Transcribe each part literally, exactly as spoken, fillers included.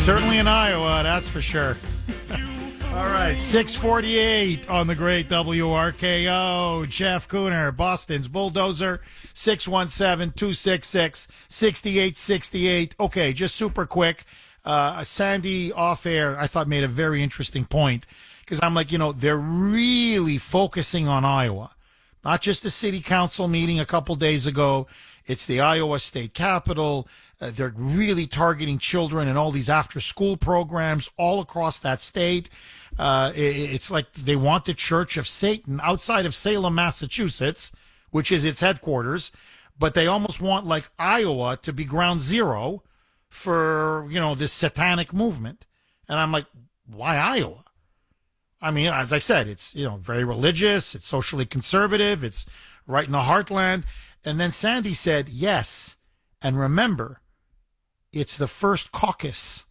Certainly in Iowa, that's for sure. All right, six forty-eight on the great W R K O. Jeff Cooner, Boston's Bulldozer, six one seven, two six six, six eight six eight. Okay, just super quick. Uh, Sandy off air, I thought made a very interesting point because I'm like, you know, they're really focusing on Iowa. Not just the city council meeting a couple days ago. It's the Iowa State Capitol. Uh, they're really targeting children and all these after-school programs all across that state. Uh, it, it's like they want the Church of Satan outside of Salem, Massachusetts, which is its headquarters, but they almost want like Iowa to be ground zero for, you know, this satanic movement. And I'm like, why Iowa? I mean, as I said, it's, you know, very religious. It's socially conservative. It's right in the heartland. And then Sandy said, yes. And remember, it's the first caucus.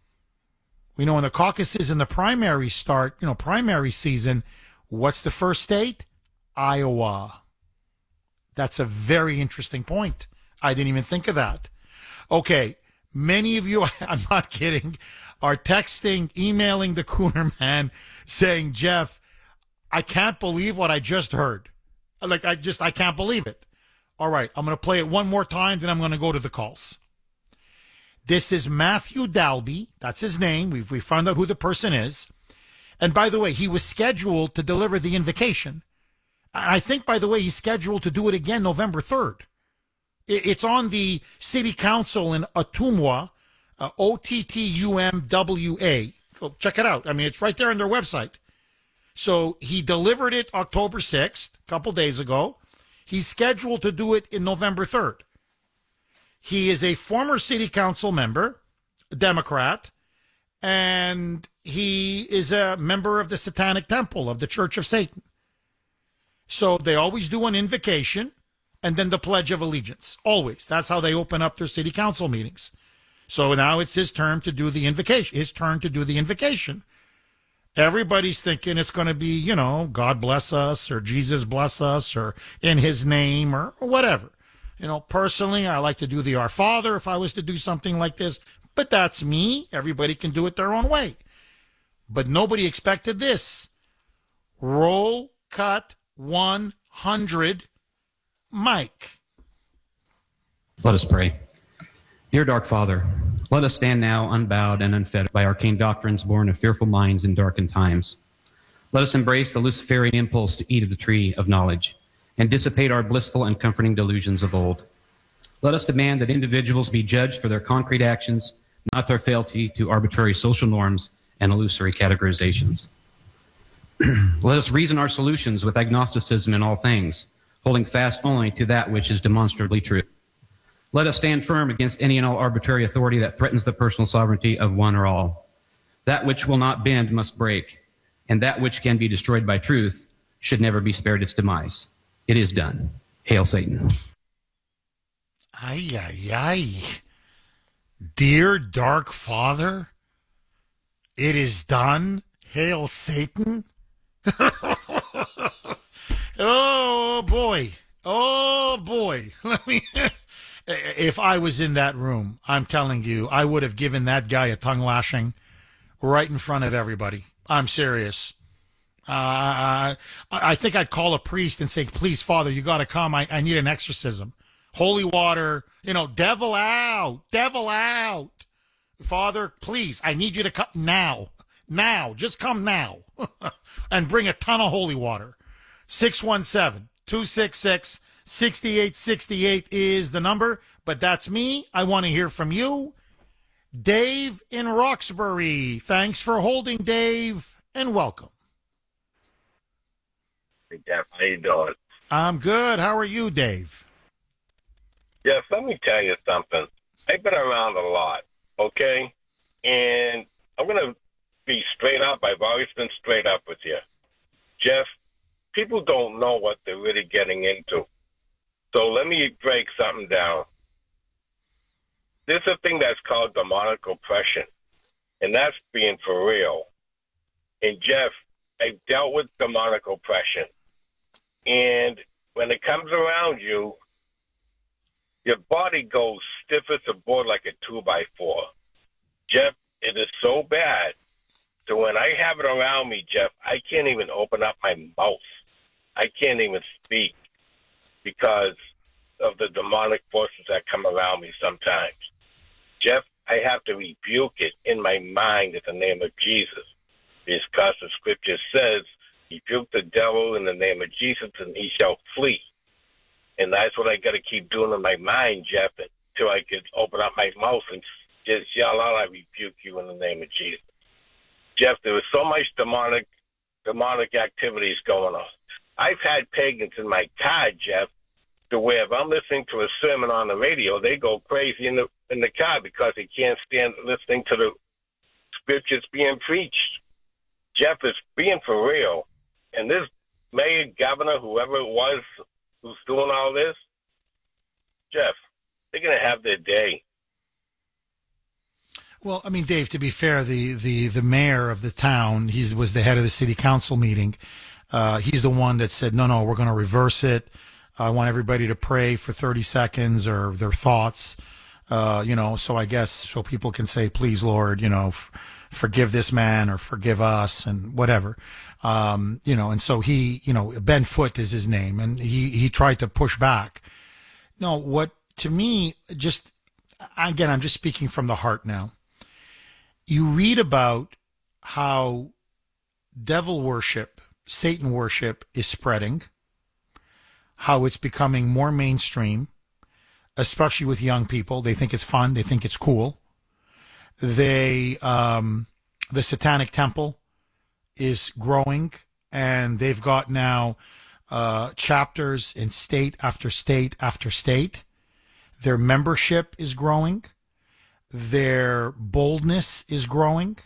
We know when the caucuses and the primaries start, you know, primary season, what's the first state? Iowa. That's a very interesting point. I didn't even think of that. Okay. Many of you, I'm not kidding, are texting, emailing the Cooner Man saying, Jeff, I can't believe what I just heard. Like, I just, I can't believe it. All right, I'm going to play it one more time, then I'm going to go to the calls. This is Matthew Dalby. That's his name. We've we found out who the person is. And by the way, he was scheduled to deliver the invocation. I think, by the way, he's scheduled to do it again November third. It's on the city council in Ottumwa, uh, O T T U M W A. Go check it out. I mean, it's right there on their website. So he delivered it October sixth, a couple days ago. He's scheduled to do it in November third. He is a former city council member, a Democrat, and he is a member of the Satanic Temple of the Church of Satan. So they always do an invocation and then the Pledge of Allegiance. Always. That's how they open up their city council meetings. So now it's his turn to do the invocation. His turn to do the invocation. Everybody's thinking it's going to be, you know, God bless us or Jesus bless us or in his name or whatever. You know, personally, I like to do the Our Father if I was to do something like this. But that's me. Everybody can do it their own way. But nobody expected this. Roll cut one hundred. Mike. Let us pray. Dear Dark Father, let us stand now unbowed and unfettered by arcane doctrines born of fearful minds in darkened times. Let us embrace the Luciferian impulse to eat of the tree of knowledge and dissipate our blissful and comforting delusions of old. Let us demand that individuals be judged for their concrete actions, not their fealty to arbitrary social norms and illusory categorizations. Let us reason our solutions with agnosticism in all things, holding fast only to that which is demonstrably true. Let us stand firm against any and all arbitrary authority that threatens the personal sovereignty of one or all. That which will not bend must break, and that which can be destroyed by truth should never be spared its demise. It is done. Hail Satan. Ay, ay, ay. Dear Dark Father, it is done. Hail Satan. Oh, boy. Oh, boy. Let me... If I was in that room, I'm telling you, I would have given that guy a tongue lashing right in front of everybody. I'm serious. Uh, I, I think I'd call a priest and say, please, Father, you got to come. I, I need an exorcism. Holy water, you know, devil out, devil out. Father, please, I need you to come now. Now, just come now and bring a ton of holy water. six one seven, two six six, six eight six eight is the number, but that's me. I want to hear from you. Dave in Roxbury. Thanks for holding, Dave, and welcome. Hey, Jeff, how you doing? I'm good. How are you, Dave? Jeff, let me tell you something. I've been around a lot, okay? And I'm going to be straight up. I've always been straight up with you. Jeff, people don't know what they're really getting into. So let me break something down. There's a thing that's called demonic oppression, and that's being for real. And, Jeff, I've dealt with demonic oppression. And when it comes around you, your body goes stiff as a board like a two by four. Jeff, It is so bad. So when I have it around me, Jeff, I can't even open up my mouth. I can't even speak because of the demonic forces that come around me sometimes. Jeff, I have to rebuke it in my mind in the name of Jesus, because the scripture says, rebuke the devil in the name of Jesus and he shall flee. And that's what I got to keep doing in my mind, Jeff, until I can open up my mouth and just yell out, I rebuke you in the name of Jesus. Jeff, there was so much demonic demonic activities going on. I've had pagans in my car, Jeff, to where if I'm listening to a sermon on the radio, they go crazy in the in the car because they can't stand listening to the scriptures being preached. Jeff is being for real. And this mayor, governor, whoever it was who's doing all this, Jeff, they're going to have their day. Well, I mean, Dave, to be fair, the, the, the mayor of the town, he was the head of the city council meeting. Uh, he's the one that said, no, no, we're going to reverse it. I want everybody to pray for thirty seconds or their thoughts, uh, you know, so I guess so people can say, please, Lord, you know, f- forgive this man or forgive us and whatever. Um, you know, and so he, you know, Ben Foote is his name, and he, he tried to push back. No, what to me, just, again, I'm just speaking from the heart now. You read about how devil worship, Satan worship is spreading, how it's becoming more mainstream, especially with young people. They think it's fun. They think it's cool. They, um, the Satanic Temple is growing, and they've got now uh, chapters in state after state after state. Their membership is growing. Their boldness is growing.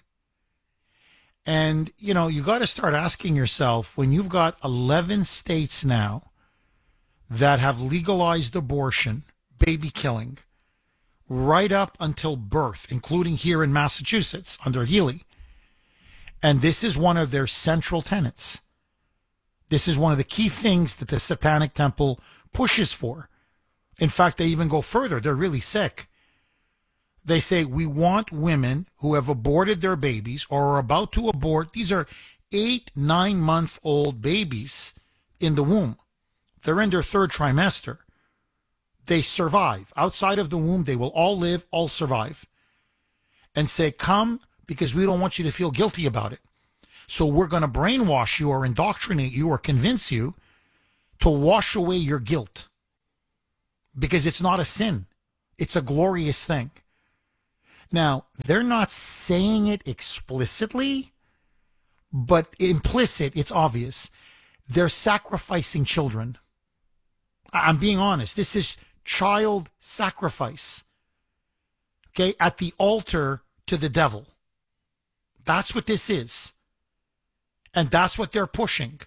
And, you know, you got to start asking yourself, when you've got eleven states now that have legalized abortion, baby killing, right up until birth, including here in Massachusetts under Healy. And this is one of their central tenets. This is one of the key things that the Satanic Temple pushes for. In fact, they even go further. They're really sick. They say, we want women who have aborted their babies or are about to abort. These are eight, nine-month-old babies in the womb. They're in their third trimester. They survive. Outside of the womb, they will all live, all survive. And say, come, because we don't want you to feel guilty about it. So we're going to brainwash you or indoctrinate you or convince you to wash away your guilt. Because it's not a sin. It's a glorious thing. Now, they're not saying it explicitly, but implicit, it's obvious. They're sacrificing children. I'm being honest. This is child sacrifice. Okay, at the altar to the devil. That's what this is. And that's what they're pushing.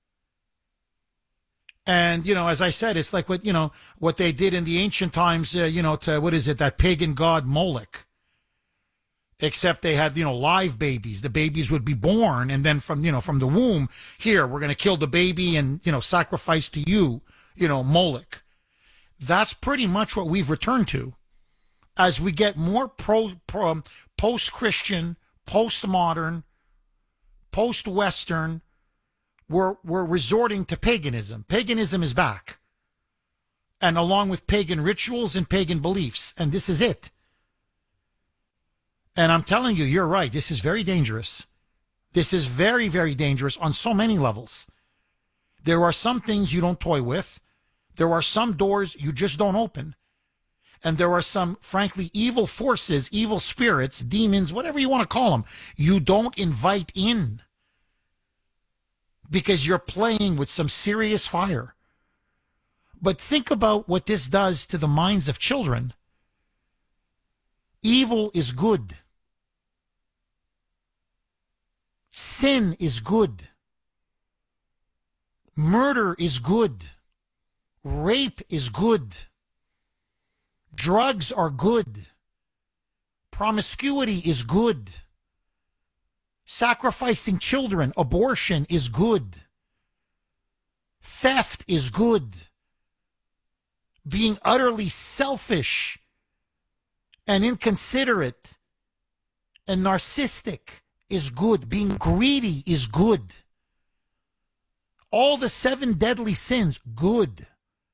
And, you know, as I said, it's like what, you know, what they did in the ancient times, uh, you know, to, what is it, that pagan god Moloch. Except they had, you know, live babies. The babies would be born, and then from, you know, from the womb, here, we're going to kill the baby and, you know, sacrifice to you, you know, Moloch. That's pretty much what we've returned to. As we get more pro, pro post-Christian, post-modern, post-Western, we're, we're resorting to paganism. Paganism is back. And along with pagan rituals and pagan beliefs. And this is it. And I'm telling you, you're right. This is very dangerous. This is very, very dangerous on so many levels. There are some things you don't toy with. There are some doors you just don't open. And there are some, frankly, evil forces, evil spirits, demons, whatever you want to call them, you don't invite in. Because you're playing with some serious fire. But think about what this does to the minds of children. Evil is good. Sin is good. Murder is good. Rape is good. Drugs are good. Promiscuity is good. Sacrificing children, abortion is good. Theft is good. Being utterly selfish and inconsiderate And narcissistic is good. Being greedy is good. All the seven deadly sins, good.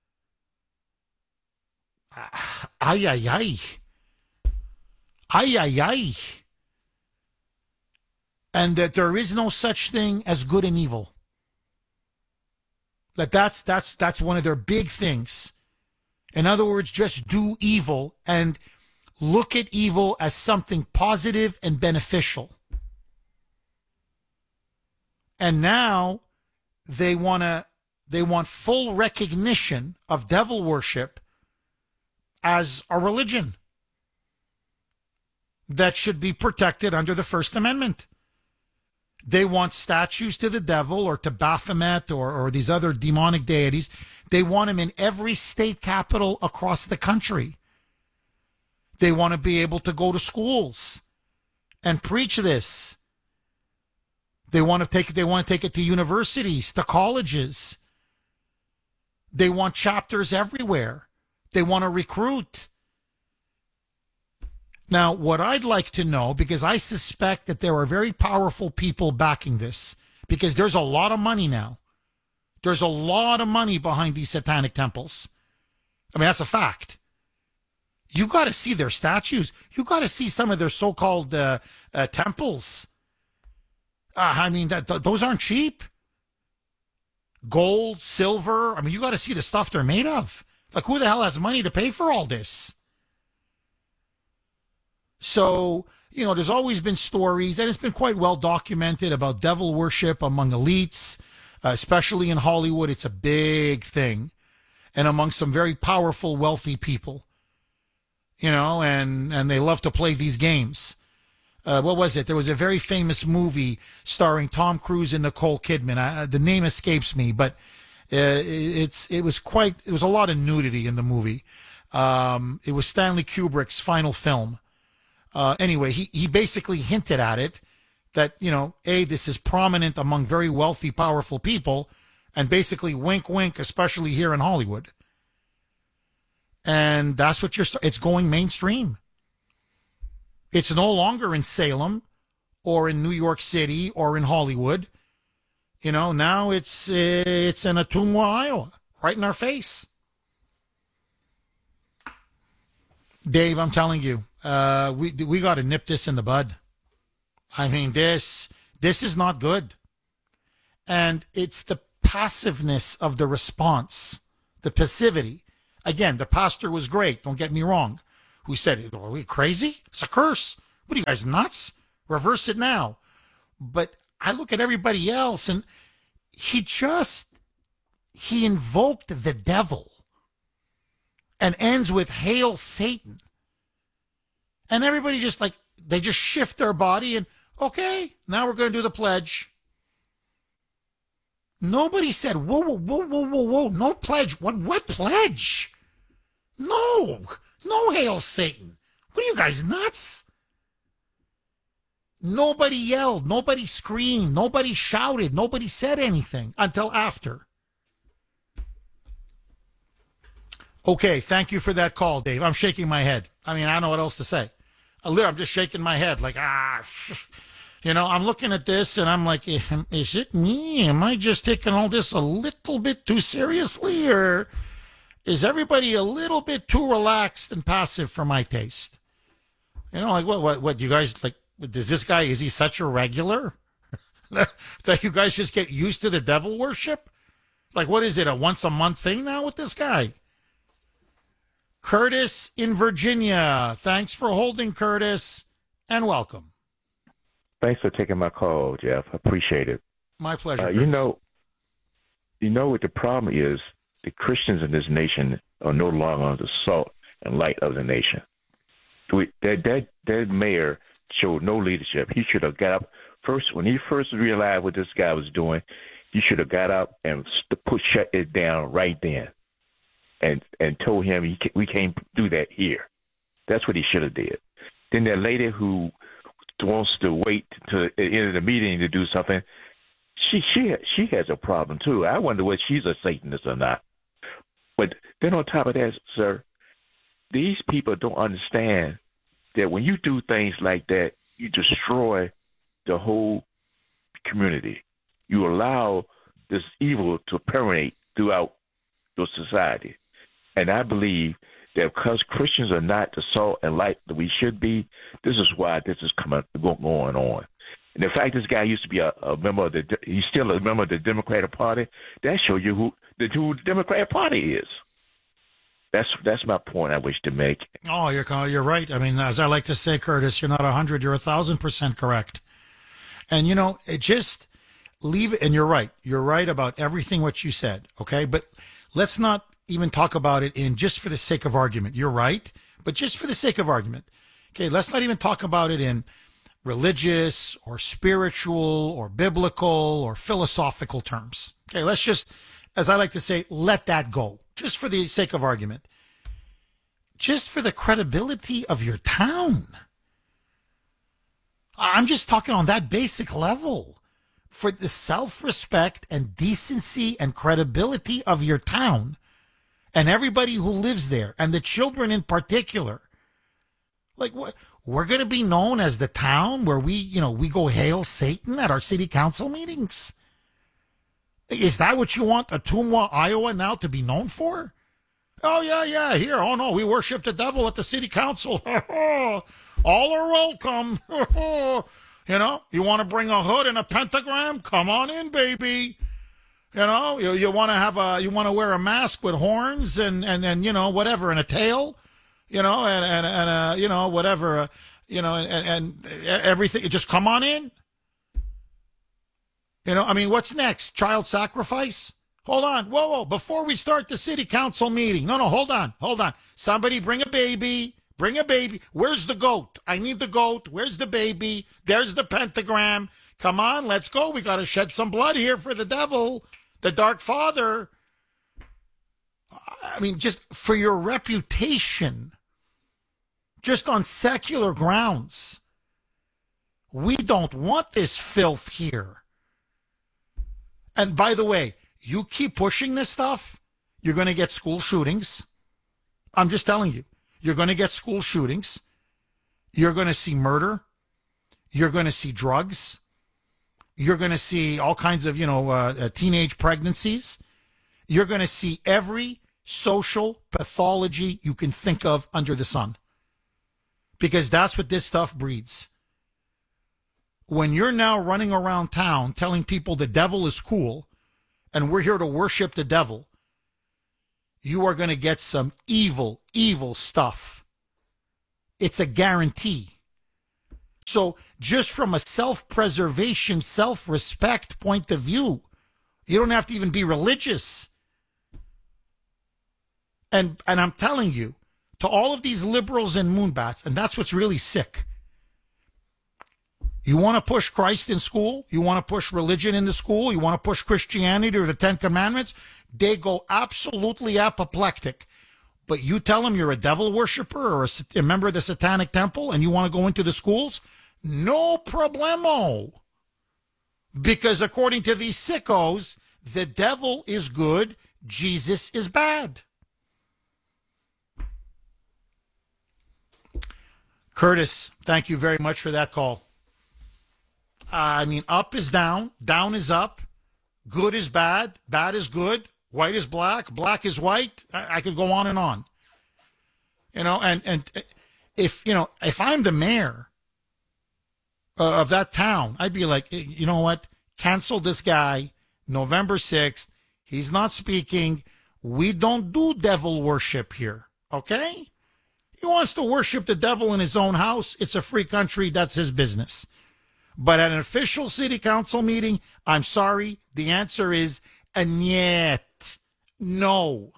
Ay, ay, ay. Ay, ay, ay. And that there is no such thing as good and evil. That that's that's that's one of their big things. In other words, just do evil and look at evil as something positive and beneficial. And now they want to they want full recognition of devil worship as a religion that should be protected under the First Amendment. They want statues to the devil or to Baphomet or, or these other demonic deities. They want them in every state capital across the country. They want to be able to go to schools and preach this. They want to take they want to take it to universities, to colleges. They want chapters everywhere. They want to recruit. Now, what I'd like to know, because I suspect that there are very powerful people backing this, because there's a lot of money now. There's a lot of money behind these satanic temples. I mean, that's a fact. You got to see their statues. You got to see some of their so-called uh, uh, temples. Uh, I mean, that th- those aren't cheap. Gold, silver. I mean, you got to see the stuff they're made of. Like, who the hell has money to pay for all this? So, you know, there's always been stories, and it's been quite well documented about devil worship among elites, uh, especially in Hollywood. It's a big thing, and among some very powerful, wealthy people, you know, and, and they love to play these games. Uh, what was it? There was a very famous movie starring Tom Cruise and Nicole Kidman. I, the name escapes me, but uh, it's it was quite, it was a lot of nudity in the movie. Um, it was Stanley Kubrick's final film. Uh, anyway, he, he basically hinted at it that, you know, A, this is prominent among very wealthy, powerful people, and basically wink, wink, especially here in Hollywood. And that's what you're, it's going mainstream. It's no longer in Salem or in New York City or in Hollywood. You know, now it's, it's in Ottumwa, Iowa, right in our face. Dave, I'm telling you, uh, we we got to nip this in the bud. I mean, this this is not good. And it's the passiveness of the response, the passivity. Again, the pastor was great, don't get me wrong, who said, are we crazy? It's a curse. What are you guys, nuts? Reverse it now. But I look at everybody else, and he just, he invoked the devil. And ends with Hail Satan. And everybody just like, they just shift their body and, okay, now we're going to do the pledge. Nobody said, whoa, whoa, whoa, whoa, whoa, whoa, no pledge. What, what pledge? No, no Hail Satan. What are you guys, nuts? Nobody yelled, nobody screamed, nobody shouted, nobody said anything until after. Okay, thank you for that call, Dave. I'm shaking my head. I mean, I don't know what else to say. I'm just shaking my head like, ah, you know, I'm looking at this and I'm like, is it me? Am I just taking all this a little bit too seriously, or is everybody a little bit too relaxed and passive for my taste? You know, like what, what, what you guys like, does this guy, is he such a regular that you guys just get used to the devil worship? Like, what is it, a once a month thing now with this guy? Curtis in Virginia. Thanks for holding, Curtis, and welcome. Thanks for taking my call, Jeff. I appreciate it. My pleasure. Uh, you know, you know what the problem is? The Christians in this nation are no longer the salt and light of the nation. We, that that that mayor showed no leadership. He should have got up first when he first realized what this guy was doing. He should have got up and put shut it down right then. And and told him he can, we can't do that here. That's what he should have did. Then that lady who wants to wait to the end of the meeting to do something, she she she has a problem too. I wonder whether she's a Satanist or not. But then on top of that, sir, these people don't understand that when you do things like that, you destroy the whole community. You allow this evil to permeate throughout your society. And I believe that because Christians are not the salt and light that we should be, this is why this is coming going on. And the fact this guy used to be a, a member of the, he's still a member of the Democratic Party, that shows you who the, who the Democratic Party is. That's that's my point I wish to make. Oh, you're you're right. I mean, as I like to say, Curtis, you're not a hundred, you're a thousand percent correct. And you know, it just leave it. And you're right. You're right about everything what you said. Okay, but let's not even talk about it in just for the sake of argument. You're right, but just for the sake of argument. Okay, let's not even talk about it in religious or spiritual or biblical or philosophical terms. Okay, let's just, as I like to say, let that go. Just for the sake of argument. Just for the credibility of your town. I'm just talking on that basic level. For the self-respect and decency and credibility of your town and everybody who lives there and the children in particular. Like, what? We're going to be known as the town where we, you know, we go hail Satan at our city council meetings. Is that what you want Ottumwa, Iowa now to be known for? Oh, yeah, yeah, here. Oh, no, we worship the devil at the city council. All are welcome. You know, you want to bring a hood and a pentagram? Come on in, baby. You know, you, you want to have a, you want to wear a mask with horns and, and, and, you know, whatever, and a tail, you know, and, and, and, uh, you know, whatever, uh, you know, and, and everything. Just come on in. You know, I mean, what's next? Child sacrifice? Hold on. Whoa, whoa. Before we start the city council meeting. No, no, hold on. Hold on. Somebody bring a baby. Bring a baby. Where's the goat? I need the goat. Where's the baby? There's the pentagram. Come on, let's go. We got to shed some blood here for the devil, the dark father. I mean, just for your reputation, just on secular grounds. We don't want this filth here. And by the way, you keep pushing this stuff, you're going to get school shootings. I'm just telling you, you're going to get school shootings. You're going to see murder. You're going to see drugs. You're going to see all kinds of, you know, uh, uh, teenage pregnancies. You're going to see every social pathology you can think of under the sun. Because that's what this stuff breeds. When you're now running around town telling people the devil is cool and we're here to worship the devil, you are going to get some evil, evil stuff. It's a guarantee. So just from a self-preservation, self-respect point of view, you don't have to even be religious. And, and I'm telling you, to all of these liberals and moonbats, and that's what's really sick. You want to push Christ in school? You want to push religion in the school? You want to push Christianity or the Ten Commandments? They go absolutely apoplectic. But you tell them you're a devil worshiper or a, a member of the Satanic Temple and you want to go into the schools? No problemo. Because according to these sickos, the devil is good, Jesus is bad. Curtis, thank you very much for that call. I mean, up is down, down is up, good is bad, bad is good, white is black, black is white. I, I could go on and on. You know, and, and if, you know, if I'm the mayor uh, of that town, I'd be like, you know what, cancel this guy, November sixth, he's not speaking, we don't do devil worship here, okay? He wants to worship the devil in his own house, it's a free country, that's his business. But at an official city council meeting, I'm sorry, the answer is a niet. No.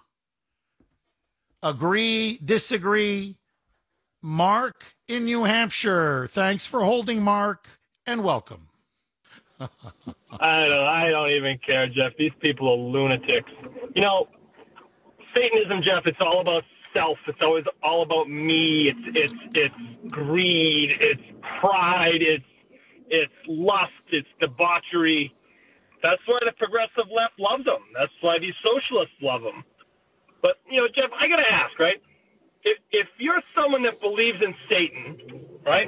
Agree, disagree. Mark in New Hampshire. Thanks for holding, Mark, and welcome. I don't, I don't even care, Jeff. These people are lunatics. You know, Satanism, Jeff, it's all about self. It's always all about me. It's it's it's greed. It's pride. It's It's lust. It's debauchery. That's why the progressive left loves them. That's why these socialists love them. But, you know, Jeff, I got to ask, right? If, if you're someone that believes in Satan, right,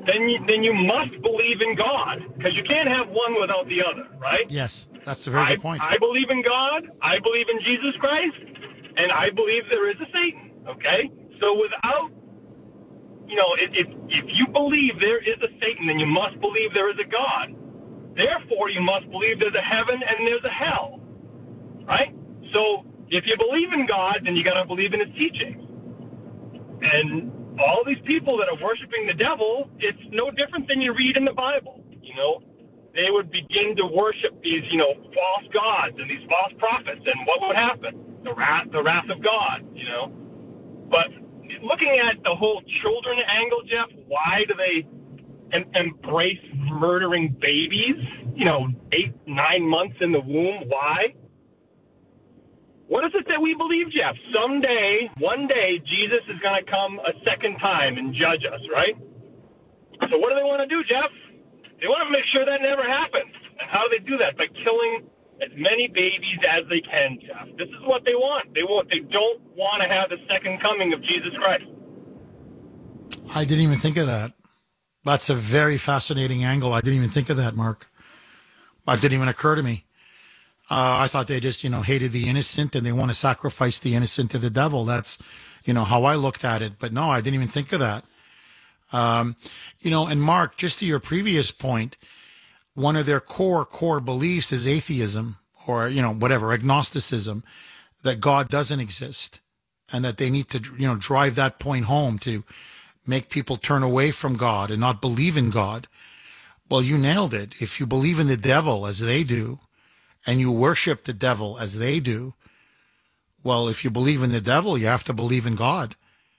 then you, then you must believe in God, because you can't have one without the other, right? Yes, that's a very I, good point. I believe in God, I believe in Jesus Christ, and I believe there is a Satan, okay? So without, you know, if, if, if you believe there is a Satan, then you must believe there is a God. Therefore, you must believe there's a heaven and there's a hell, right? So if you believe in God, then you got to believe in his teachings. And all these people that are worshiping the devil, it's no different than you read in the Bible. You know, they would begin to worship these, you know, false gods and these false prophets, and what would happen? The wrath, the wrath of God. You know, but looking at the whole children angle, Jeff, why do they em- embrace murdering babies? You know, eight, nine months in the womb. Why? What is it that we believe, Jeff? Someday, one day, Jesus is going to come a second time and judge us, right? So what do they want to do, Jeff? They want to make sure that never happens. And how do they do that? By killing as many babies as they can, Jeff. This is what they want. They want. They don't want to have the second coming of Jesus Christ. I didn't even think of that. That's a very fascinating angle. I didn't even think of that, Mark. It didn't even occur to me. Uh, I thought they just, you know, hated the innocent and they want to sacrifice the innocent to the devil. That's, you know, how I looked at it. But no, I didn't even think of that. Um, you know, and Mark, just to your previous point, one of their core, core beliefs is atheism or, you know, whatever, agnosticism, that God doesn't exist and that they need to, you know, drive that point home to make people turn away from God and not believe in God. Well, you nailed it. If you believe in the devil as they do, and you worship the devil as they do, well, if you believe in the devil, you have to believe in God.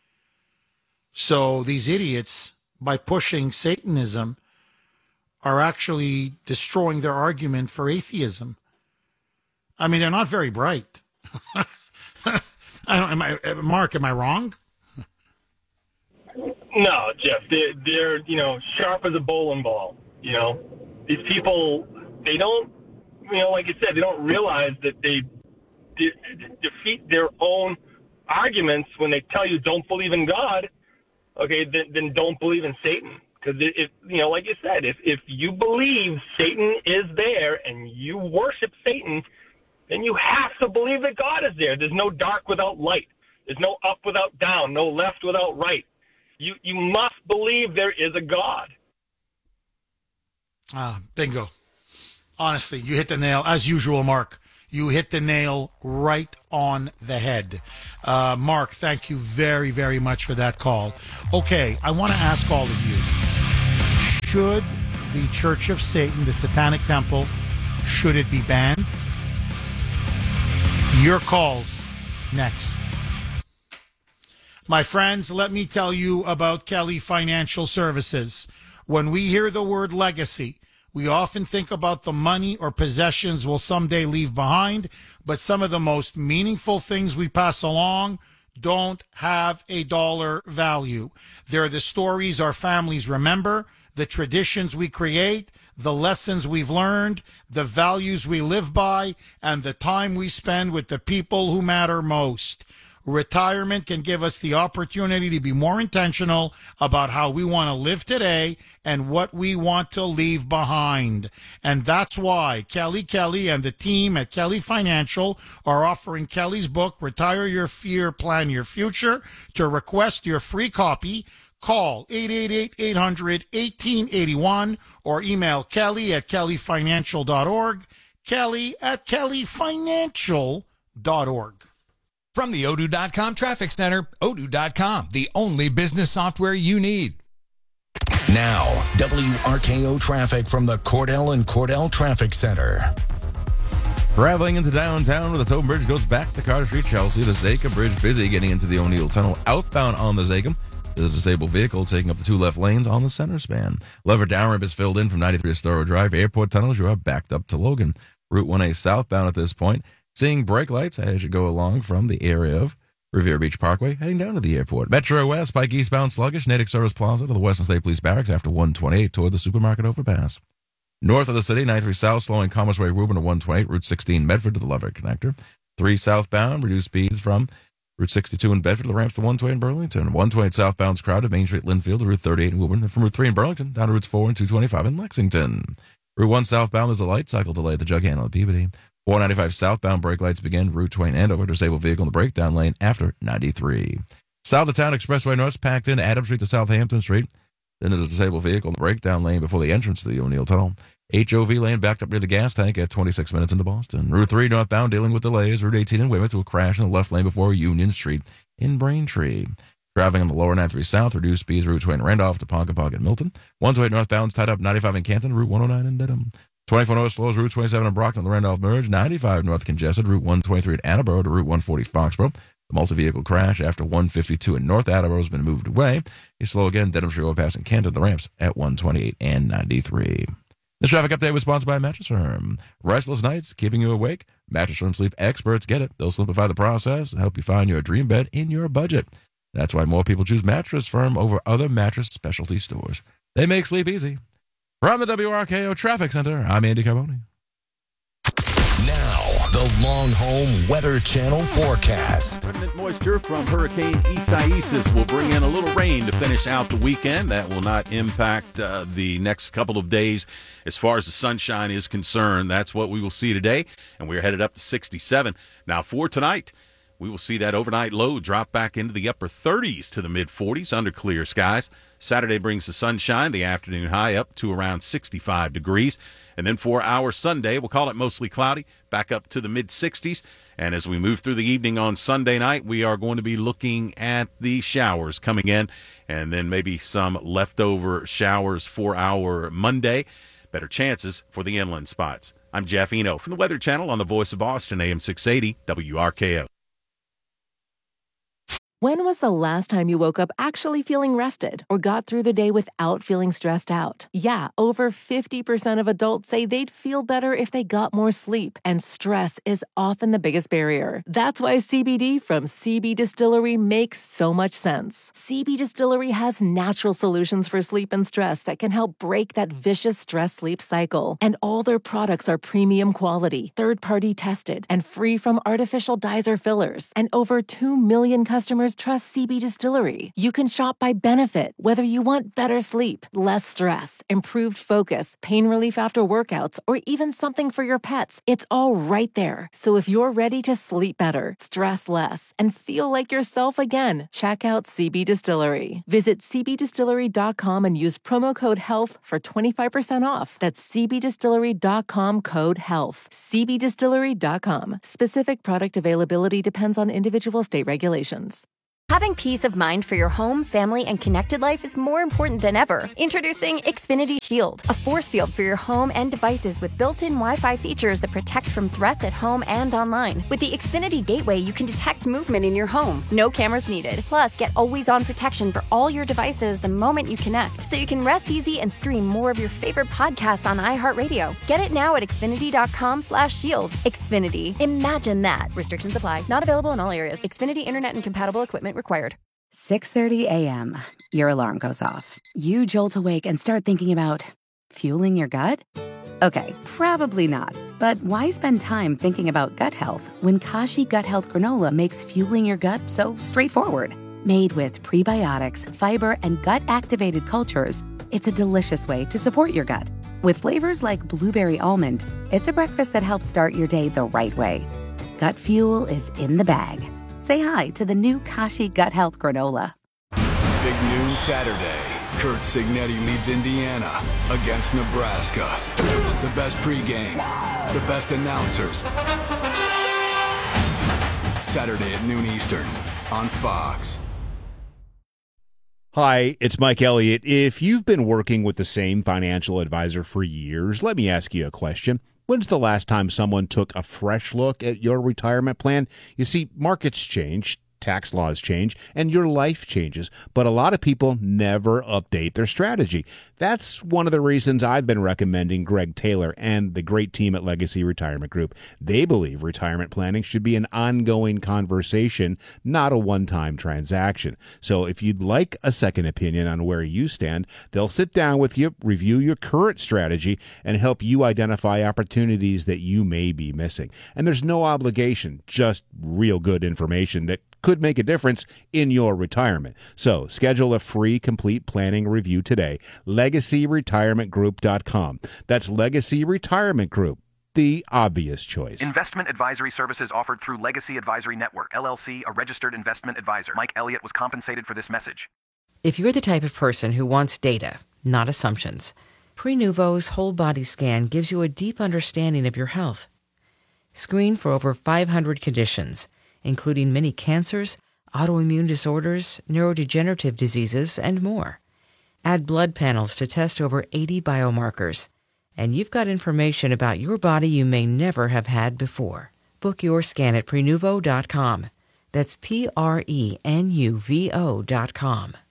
So these idiots, by pushing Satanism, are actually destroying their argument for atheism. I mean, they're not very bright. I don't, am I, Mark, am I wrong? No, Jeff, they're, they're, you know, sharp as a bowling ball. You know, these people, they don't, you know, like you said, they don't realize that they de- defeat their own arguments when they tell you don't believe in God. Okay, then, then don't believe in Satan. Because, if you know, like you said, if, if you believe Satan is there and you worship Satan, then you have to believe that God is there. There's no dark without light. There's no up without down, no left without right. You, you must believe there is a God. Ah, bingo. Honestly, you hit the nail, as usual, Mark. You hit the nail right on the head. Uh, Mark, thank you very, very much for that call. Okay, I want to ask all of you, should the Church of Satan, the Satanic Temple, should it be banned? Your calls next. My friends, let me tell you about Kelly Financial Services. When we hear the word legacy, we often think about the money or possessions we'll someday leave behind, but some of the most meaningful things we pass along don't have a dollar value. They're the stories our families remember, the traditions we create, the lessons we've learned, the values we live by, and the time we spend with the people who matter most. Retirement can give us the opportunity to be more intentional about how we want to live today and what we want to leave behind. And that's why Kelly Kelly and the team at Kelly Financial are offering Kelly's book, Retire Your Fear, Plan Your Future. To request your free copy, call eight eight eight, eight hundred, eighteen eighty-one or email Kelly at kelly financial dot org, Kelly at kelly financial dot org. From the Odoo dot com Traffic Center, Odoo dot com, the only business software you need. Now, W R K O traffic from the Cordell and Cordell Traffic Center. Traveling into downtown where the Tobin Bridge goes back to Carter Street, Chelsea. The Zakim Bridge busy getting into the O'Neill Tunnel. Outbound on the Zakim. There's a disabled vehicle taking up the two left lanes on the center span. Lever downramp is filled in from ninety-three to Storrow Drive. Airport tunnels, you are backed up to Logan. Route one A southbound at this point. Seeing brake lights as you go along from the area of Riviera Beach Parkway, heading down to the airport. Metro West, Pike eastbound sluggish, Natick Service Plaza to the Western State Police Barracks after one twenty-eight toward the supermarket overpass. North of the city, ninety-three south, slowing Commerce Way Reuben to one twenty-eight, Route sixteen Medford to the Leverett Connector. three southbound, reduced speeds from Route sixty-two in Bedford, the ramps to one twenty in Burlington. one twenty southbound's crowded, Main Street, Linfield, Route thirty-eight in Woburn, and from Route three in Burlington down to Routes four and two twenty-five in Lexington. Route one southbound is a light cycle delay at the Jug Handle at Peabody. four ninety-five southbound brake lights begin Route twenty in Andover, disabled vehicle in the breakdown lane after ninety-three. South of town expressway north packed in Adams Street to Southampton Street. Then there's a disabled vehicle in the breakdown lane before the entrance to the O'Neill Tunnel. H O V lane backed up near the gas tank at twenty-six minutes into Boston. Route three northbound dealing with delays. Route eighteen in Weymouth to a crash in the left lane before Union Street in Braintree. Traveling on the lower ninety-three south, reduced speeds Route twenty in Randolph to Ponkapock and Milton. one twenty northbound tied up ninety-five in Canton, Route one oh nine in Dedham. twenty-four north slows Route twenty-seven in Brockton on the Randolph merge. ninety-five north congested Route one twenty-three at Attleboro to Route one forty Foxborough. The multi-vehicle crash after one fifty-two in North Attleboro has been moved away. It's slow again, Dedham Street overpassing Canton, the ramps at one twenty-eight and ninety-three. This traffic update was sponsored by Mattress Firm. Restless nights, keeping you awake? Mattress Firm sleep experts get it. They'll simplify the process and help you find your dream bed in your budget. That's why more people choose Mattress Firm over other mattress specialty stores. They make sleep easy. From the W R K O Traffic Center, I'm Andy Carboni. Now, the Long Home Weather Channel forecast. Remnant moisture from Hurricane Isaias will bring in a little rain to finish out the weekend. That will not impact uh, the next couple of days as far as the sunshine is concerned. That's what we will see today, and we're headed up to sixty-seven. Now, for tonight, we will see that overnight low drop back into the upper thirties to the mid-forties under clear skies. Saturday brings the sunshine, the afternoon high up to around sixty-five degrees. And then for our Sunday, we'll call it mostly cloudy, back up to the mid-sixties. And as we move through the evening on Sunday night, we are going to be looking at the showers coming in, and then maybe some leftover showers for our Monday. Better chances for the inland spots. I'm Jeff Eno from the Weather Channel on the Voice of Boston, A M six eighty, W R K O. When was the last time you woke up actually feeling rested or got through the day without feeling stressed out? Yeah, over fifty percent of adults say they'd feel better if they got more sleep, and stress is often the biggest barrier. That's why C B D from C B Distillery makes so much sense. C B Distillery has natural solutions for sleep and stress that can help break that vicious stress-sleep cycle. And all their products are premium quality, third-party tested, and free from artificial dyes or fillers. And over two million customers trust C B Distillery. You can shop by benefit, whether you want better sleep, less stress, improved focus, pain relief after workouts, or even something for your pets. It's all right there. So if you're ready to sleep better, stress less, and feel like yourself again, check out C B Distillery. Visit c b distillery dot com and use promo code HEALTH for twenty-five percent off. That's c b distillery dot com code HEALTH. c b distillery dot com. Specific product availability depends on individual state regulations. Having peace of mind for your home, family, and connected life is more important than ever. Introducing Xfinity Shield, a force field for your home and devices with built-in Wi-Fi features that protect from threats at home and online. With the Xfinity Gateway, you can detect movement in your home. No cameras needed. Plus, get always-on protection for all your devices the moment you connect, so you can rest easy and stream more of your favorite podcasts on iHeartRadio. Get it now at xfinity dot com slash shield. Xfinity. Imagine that. Restrictions apply. Not available in all areas. Xfinity Internet and compatible equipment required. six thirty a.m. Your alarm goes off. You jolt awake and start thinking about fueling your gut? Okay, probably not. But why spend time thinking about gut health when Kashi Gut Health Granola makes fueling your gut so straightforward? Made with prebiotics, fiber, and gut-activated cultures, it's a delicious way to support your gut. With flavors like blueberry almond, it's a breakfast that helps start your day the right way. Gut fuel is in the bag. Say hi to the new Kashi Gut Health Granola. Big noon Saturday. Kurt Signetti leads Indiana against Nebraska. The best pregame, the best announcers. Saturday at noon Eastern on Fox. Hi, it's Mike Elliott. If you've been working with the same financial advisor for years, let me ask you a question. When's the last time someone took a fresh look at your retirement plan? You see, markets change, tax laws change, and your life changes, but a lot of people never update their strategy. That's one of the reasons I've been recommending Greg Taylor and the great team at Legacy Retirement Group. They believe retirement planning should be an ongoing conversation, not a one-time transaction. So if you'd like a second opinion on where you stand, they'll sit down with you, review your current strategy, and help you identify opportunities that you may be missing. And there's no obligation, just real good information that could make a difference in your retirement. So schedule a free complete planning review today. legacy retirement group dot com. That's Legacy Retirement Group, the obvious choice. Investment advisory services offered through Legacy Advisory Network, L L C, a registered investment advisor. Mike Elliott was compensated for this message. If you're the type of person who wants data, not assumptions, Prenuvo's whole body scan gives you a deep understanding of your health. Screen for over five hundred conditions, including many cancers, autoimmune disorders, neurodegenerative diseases, and more. Add blood panels to test over eighty biomarkers, and you've got information about your body you may never have had before. Book your scan at Prenuvo dot com. That's P R E N U V O dot com.